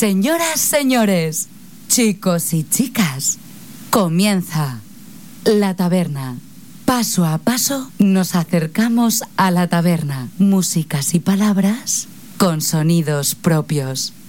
Señoras, señores, chicos y chicas, comienza La Taberna. Paso a paso nos acercamos a la taberna. Músicas y palabras con sonidos propios.